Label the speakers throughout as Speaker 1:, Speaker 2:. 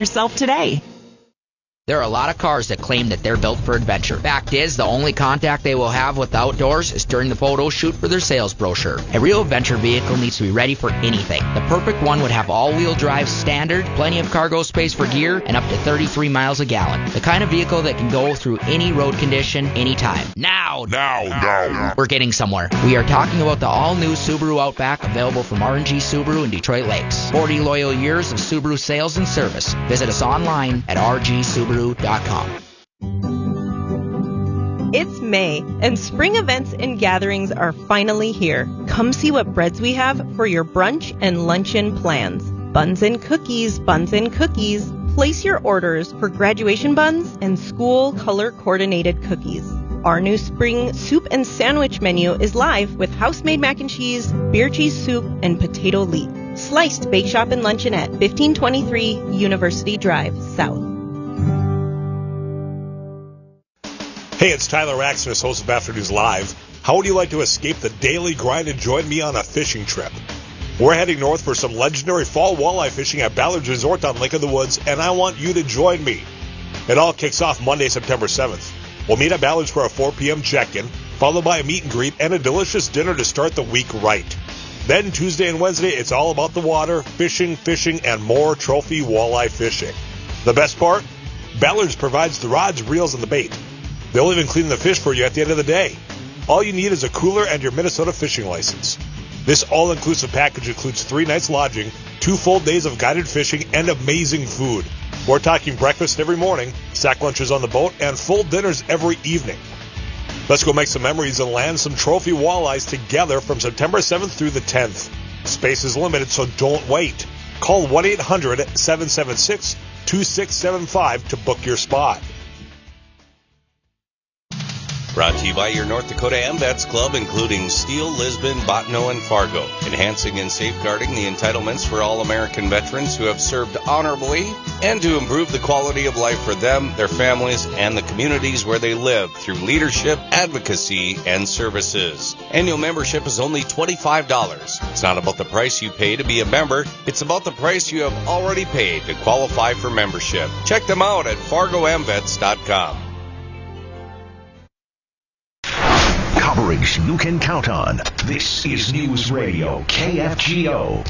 Speaker 1: yourself today.
Speaker 2: There are a lot of cars that claim that they're built for adventure. Fact is, the only contact they will have with the outdoors is during the photo shoot for their sales brochure. A real adventure vehicle needs to be ready for anything. The perfect one would have all-wheel drive standard, plenty of cargo space for gear, and up to 33 miles a gallon. The kind of vehicle that can go through any road condition, anytime. Now! We're getting somewhere. We are talking about the all-new Subaru Outback, available from R&G Subaru in Detroit Lakes. 40 loyal years of Subaru sales and service. Visit us online at rgsubaru.com.
Speaker 3: It's May, and spring events and gatherings are finally here. Come see what breads we have for your brunch and luncheon plans. Buns and cookies, buns and cookies. Place your orders for graduation buns and school color-coordinated cookies. Our new spring soup and sandwich menu is live with house-made mac and cheese, beer cheese soup, and potato leek. Sliced Bake Shop and Luncheonette, 1523 University Drive, South.
Speaker 4: Hey, it's Tyler Axness, host of Afternoons Live. How would you like to escape the daily grind and join me on a fishing trip? We're heading north for some legendary fall walleye fishing at Ballard's Resort on Lake of the Woods, and I want you to join me. It all kicks off Monday, September 7th. We'll meet at Ballard's for a 4 p.m. check-in, followed by a meet and greet and a delicious dinner to start the week right. Then Tuesday and Wednesday, it's all about the water, fishing, and more trophy walleye fishing. The best part? Ballard's provides the rods, reels, and the bait. They'll even clean the fish for you at the end of the day. All you need is a cooler and your Minnesota fishing license. This all-inclusive package includes 3 nights lodging, 2 full days of guided fishing, and amazing food. We're talking breakfast every morning, sack lunches on the boat, and full dinners every evening. Let's go make some memories and land some trophy walleyes together from September 7th through the 10th. Space is limited, so don't wait. Call 1-800-776-2675 to book your spot.
Speaker 5: Brought to you by your North Dakota AMVETS Club, including Steele, Lisbon, Bottineau, and Fargo. Enhancing and safeguarding the entitlements for all American veterans who have served honorably and to improve the quality of life for them, their families, and the communities where they live through leadership, advocacy, and services. Annual membership is only $25. It's not about the price you pay to be a member. It's about the price you have already paid to qualify for membership. Check them out at FargoAMVETS.com.
Speaker 6: Coverage you can count on. This is News Radio KFGO.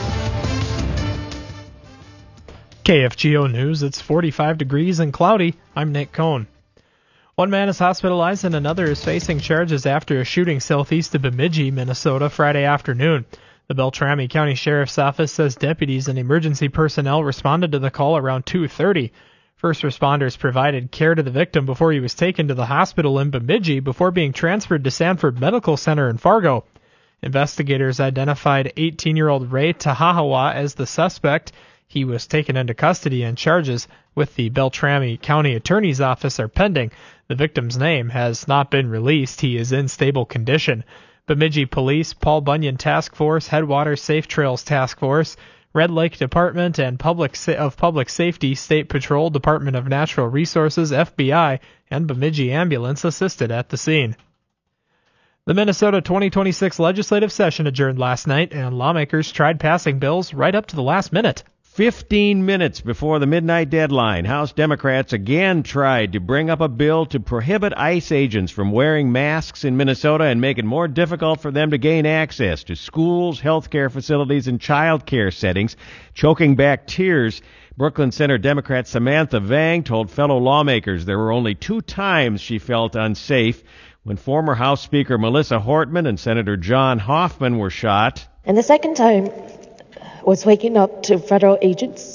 Speaker 7: KFGO News, it's 45 degrees and cloudy. I'm Nick Cohn. One man is hospitalized and another is facing charges after a shooting southeast of Bemidji, Minnesota, Friday afternoon. The Beltrami County Sheriff's Office says deputies and emergency personnel responded to the call around 2:30. First responders provided care to the victim before he was taken to the hospital in Bemidji before being transferred to Sanford Medical Center in Fargo. Investigators identified 18-year-old Ray Tahahawa as the suspect. He was taken into custody and charges with the Beltrami County Attorney's Office are pending. The victim's name has not been released. He is in stable condition. Bemidji Police, Paul Bunyan Task Force, Headwaters Safe Trails Task Force, Red Lake Department and Public Safety, State Patrol, Department of Natural Resources, FBI, and Bemidji Ambulance assisted at the scene. The Minnesota 2026 legislative session adjourned last night, and lawmakers tried passing bills right up to the last minute.
Speaker 8: 15 minutes before the midnight deadline, House Democrats again tried to bring up a bill to prohibit ICE agents from wearing masks in Minnesota and make it more difficult for them to gain access to schools, healthcare facilities, and child care settings, choking back tears. Brooklyn Center Democrat Samantha Vang told fellow lawmakers there were only 2 times she felt unsafe, when former House Speaker Melissa Hortman and Senator John Hoffman were shot.
Speaker 9: And the second time was waking up to federal agents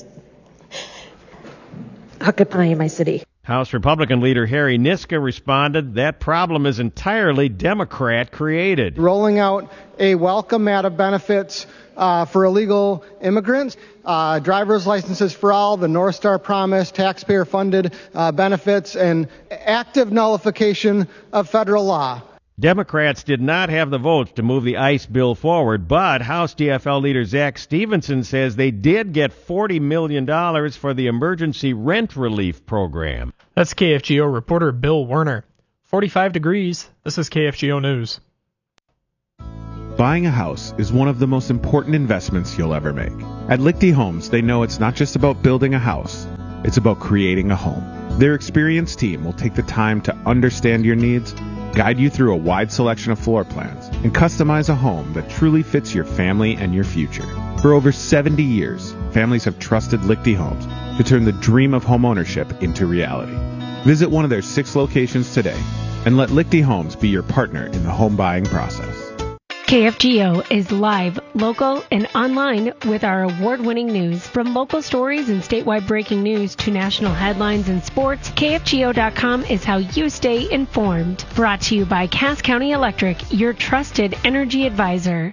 Speaker 9: occupying my city.
Speaker 8: House Republican leader Harry Niska responded, that problem is entirely Democrat-created.
Speaker 10: Rolling out a welcome mat of benefits for illegal immigrants, driver's licenses for all, the North Star Promise, taxpayer-funded benefits, and active nullification of federal law.
Speaker 8: Democrats did not have the votes to move the ICE bill forward, but House DFL leader Zach Stevenson says they did get $40 million for the emergency rent relief program.
Speaker 7: That's KFGO reporter Bill Werner. 45 degrees. This is KFGO News.
Speaker 1: Buying a house is one of the most important investments you'll ever make. At Lichty Homes, they know it's not just about building a house, it's about creating a home. Their experienced team will take the time to understand your needs, guide you through a wide selection of floor plans, and customize a home that truly fits your family and your future. For over 70 years, families have trusted Lichty Homes to turn the dream of homeownership into reality. Visit one of their 6 locations today and let Lichty Homes be your partner in the home buying process.
Speaker 11: KFGO is live, local, and online with our award-winning news. From local stories and statewide breaking news to national headlines and sports, KFGO.com is how you stay informed. Brought to you by Cass County Electric, your trusted energy advisor.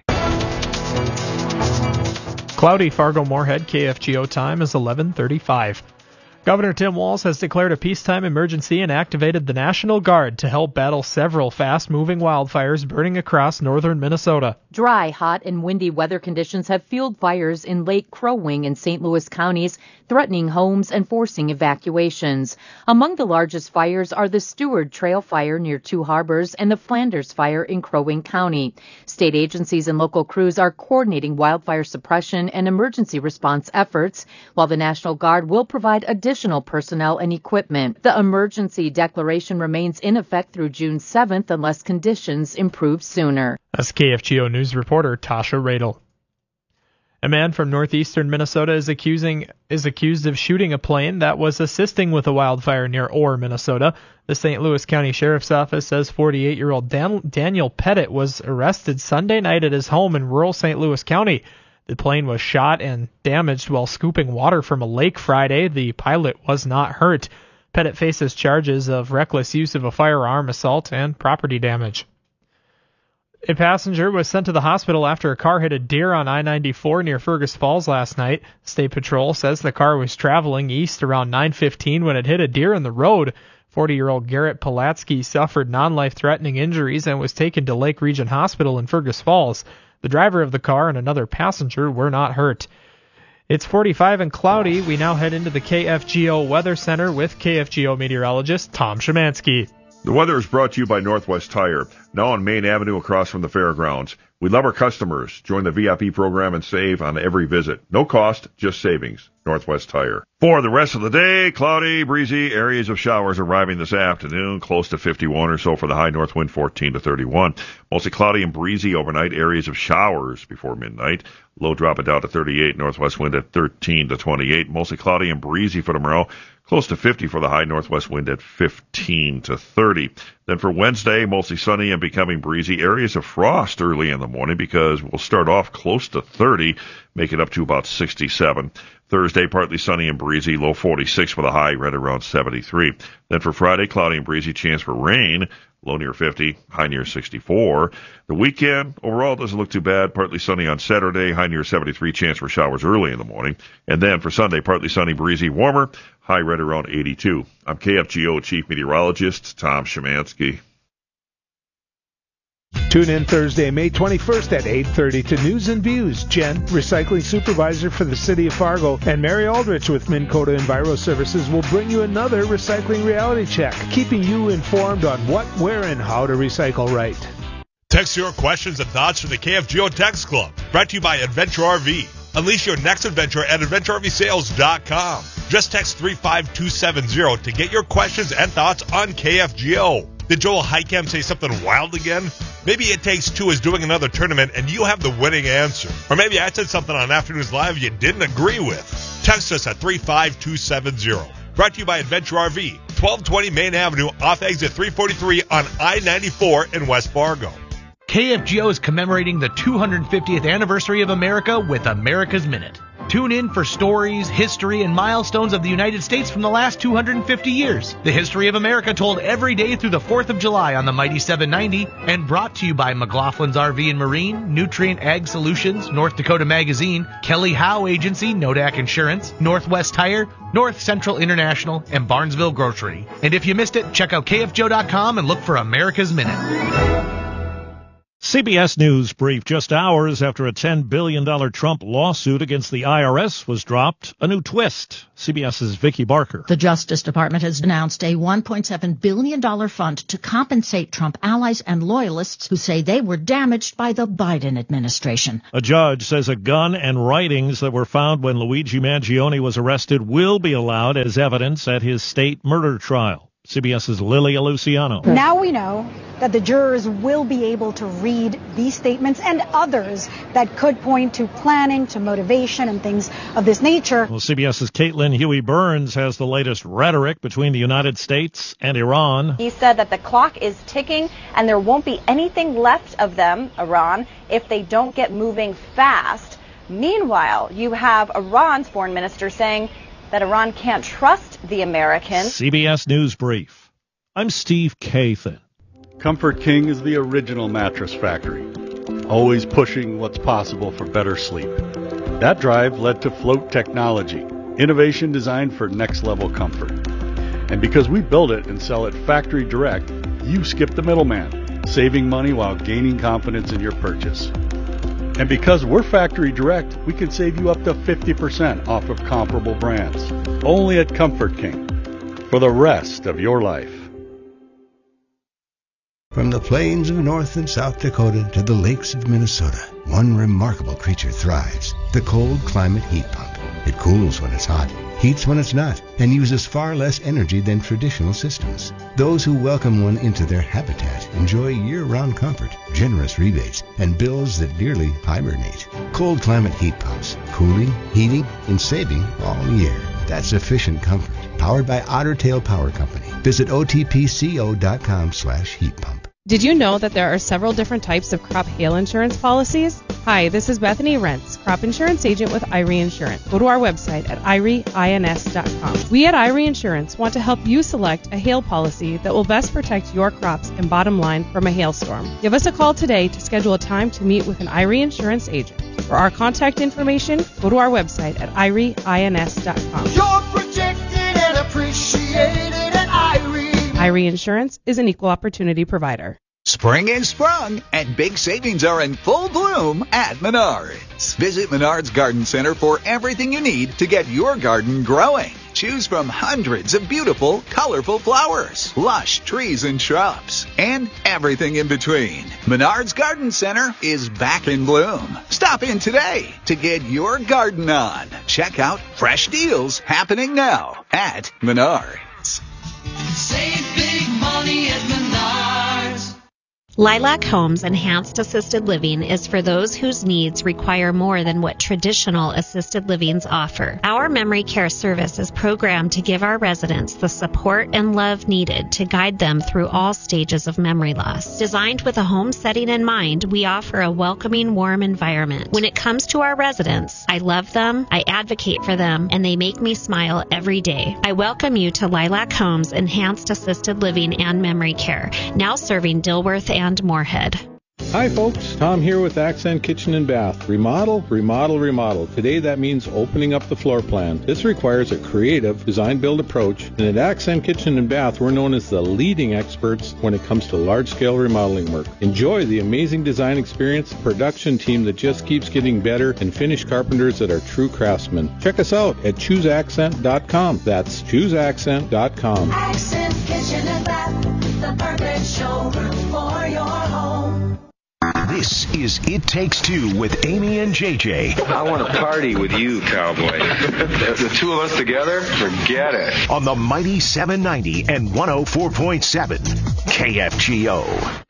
Speaker 7: Cloudy, Fargo-Moorhead, KFGO time is 11:35. Governor Tim Walz has declared a peacetime emergency and activated the National Guard to help battle several fast-moving wildfires burning across northern Minnesota.
Speaker 12: Dry, hot, and windy weather conditions have fueled fires in Lake Crow Wing and St. Louis counties, threatening homes and forcing evacuations. Among the largest fires are the Stewart Trail Fire near Two Harbors and the Flanders Fire in Crow Wing County. State agencies and local crews are coordinating wildfire suppression and emergency response efforts, while the National Guard will provide additional personnel and equipment. The emergency declaration remains in effect through June 7th unless conditions improve sooner.
Speaker 7: That's KFGO News reporter Tasha Radel. A man from northeastern Minnesota is accused of shooting a plane that was assisting with a wildfire near Orr, Minnesota. The St. Louis County Sheriff's Office says 48-year-old Daniel Pettit was arrested Sunday night at his home in rural St. Louis County. The plane was shot and damaged while scooping water from a lake Friday. The pilot was not hurt. Pettit faces charges of reckless use of a firearm, assault, and property damage. A passenger was sent to the hospital after a car hit a deer on I-94 near Fergus Falls last night. State Patrol says the car was traveling east around 9:15 when it hit a deer in the road. 40-year-old Garrett Polatsky suffered non-life-threatening injuries and was taken to Lake Region Hospital in Fergus Falls. The driver of the car and another passenger were not hurt. It's 45 and cloudy. We now head into the KFGO Weather Center with KFGO meteorologist Tom Szymanski.
Speaker 13: The weather is brought to you by Northwest Tire, now on Main Avenue across from the fairgrounds. We love our customers. Join the VIP program and save on every visit. No cost, just savings. Northwest Tire. For the rest of the day, cloudy, breezy, areas of showers arriving this afternoon, close to 51 or so for the high, north wind 14 to 31. Mostly cloudy and breezy overnight, areas of showers before midnight. Low dropping down to 38, northwest wind at 13 to 28. Mostly cloudy and breezy for tomorrow. Close to 50 for the high, northwest wind at 15 to 30. Then for Wednesday, mostly sunny and becoming breezy. Areas of frost early in the morning because we'll start off close to 30, make it up to about 67. Thursday, partly sunny and breezy, low 46 for the high, right around 73. Then for Friday, cloudy and breezy, chance for rain, low near 50, high near 64. The weekend, overall, doesn't look too bad. Partly sunny on Saturday, high near 73, chance for showers early in the morning. And then for Sunday, partly sunny, breezy, warmer, high right around 82. I'm KFGO Chief Meteorologist Tom Szymanski.
Speaker 14: Tune in Thursday, May 21st at 8:30 to News and Views. Jen, Recycling Supervisor for the City of Fargo, and Mary Aldrich with Minn Kota Enviro Services will bring you another recycling reality check, keeping you informed on what, where, and how to recycle right.
Speaker 4: Text your questions and thoughts to the KFGO Text Club, brought to you by Adventure RV. Unleash your next adventure at AdventureRVSales.com. Just text 35270 to get your questions and thoughts on KFGO. Did Joel Heicam say something wild again? Maybe It Takes Two is doing another tournament and you have the winning answer. Or maybe I said something on Afternoons Live you didn't agree with. Text us at 35270. Brought to you by Adventure RV, 1220 Main Avenue off exit 343 on I-94 in West Fargo.
Speaker 15: KFGO is commemorating the 250th anniversary of America with America's Minute. Tune in for stories, history, and milestones of the United States from the last 250 years. The history of America told every day through the 4th of July on the Mighty 790, and brought to you by McLaughlin's RV and Marine, Nutrient Ag Solutions, North Dakota Magazine, Kelly Howe Agency, Nodak Insurance, Northwest Tire, North Central International, and Barnesville Grocery. And if you missed it, check out KFGO.com and look for America's Minute.
Speaker 16: CBS News brief. Just hours after a $10 billion Trump lawsuit against the IRS was dropped, a new twist. CBS's Vicki Barker.
Speaker 17: The Justice Department has announced a $1.7 billion fund to compensate Trump allies and loyalists who say they were damaged by the Biden administration.
Speaker 16: A judge says a gun and writings that were found when Luigi Mangione was arrested will be allowed as evidence at his state murder trial. CBS's Lilia Luciano.
Speaker 18: Now we know that the jurors will be able to read these statements and others that could point to planning, to motivation, and things of this nature.
Speaker 16: Well, CBS's Caitlin Huey-Burns has the latest rhetoric between the United States and Iran.
Speaker 19: He said that the clock is ticking and there won't be anything left of them, Iran, if they don't get moving fast. Meanwhile, you have Iran's foreign minister saying that Iran can't trust the Americans.
Speaker 16: CBS News Brief. I'm Steve Kathan.
Speaker 20: Comfort King is the original mattress factory, always pushing what's possible for better sleep. That drive led to Float Technology, innovation designed for next-level comfort. And because we build it and sell it factory direct, you skip the middleman, saving money while gaining confidence in your purchase. And because we're factory direct, we can save you up to 50% off of comparable brands. Only at Comfort King. For the rest of your life.
Speaker 21: From the plains of North and South Dakota to the lakes of Minnesota, one remarkable creature thrives. The cold climate heat pump. It cools when it's hot, heats when it's not, and uses far less energy than traditional systems. Those who welcome one into their habitat enjoy year-round comfort, generous rebates, and bills that nearly hibernate. Cold climate heat pumps. Cooling, heating, and saving all year. That's efficient comfort. Powered by Otter Tail Power Company. Visit otpco.com/heat pump.
Speaker 22: Did you know that there are several different types of crop hail insurance policies? Hi, this is Bethany Rentz, crop insurance agent with Irie Insurance. Go to our website at irieins.com. We at Irie Insurance want to help you select a hail policy that will best protect your crops and bottom line from a hailstorm. Give us a call today to schedule a time to meet with an Irie Insurance agent. For our contact information, go to our website at irieins.com.
Speaker 23: You're protected and appreciated at Irie.
Speaker 22: Irie Insurance is an equal opportunity provider.
Speaker 24: Spring is sprung, and big savings are in full bloom at Menards. Visit Menards Garden Center for everything you need to get your garden growing. Choose from hundreds of beautiful, colorful flowers, lush trees and shrubs, and everything in between. Menards Garden Center is back in bloom. Stop in today to get your garden on. Check out fresh deals happening now at Menards.
Speaker 23: Save big money at Menards.
Speaker 25: Lilac Homes Enhanced Assisted Living is for those whose needs require more than what traditional assisted livings offer. Our memory care service is programmed to give our residents the support and love needed to guide them through all stages of memory loss. Designed with a home setting in mind, we offer a welcoming, warm environment. When it comes to our residents, I love them, I advocate for them, and they make me smile every day. I welcome you to Lilac Homes Enhanced Assisted Living and Memory Care, now serving Dilworth and Moorhead.
Speaker 26: Hi folks, Tom here with Accent Kitchen and Bath. Remodel, remodel, remodel. Today that means opening up the floor plan. This requires a creative design-build approach, and at Accent Kitchen and Bath we're known as the leading experts when it comes to large-scale remodeling work. Enjoy the amazing design experience, production team that just keeps getting better, and finished carpenters that are true craftsmen. Check us out at ChooseAccent.com. That's ChooseAccent.com.
Speaker 23: Accent Kitchen and Bath, the perfect showroom for your home.
Speaker 6: This is It Takes Two with Amy and JJ.
Speaker 27: I want to party with you, cowboy. The two of us together, forget it.
Speaker 6: On the mighty 790 and 104.7 KFGO.